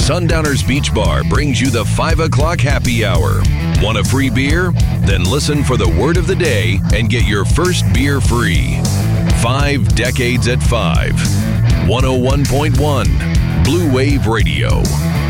Sundowners Beach Bar brings you the 5 o'clock happy hour. Want a free beer? Then listen for the word of the day and get your first beer free. 5 decades at 5. 101.1 Blue Wave Radio.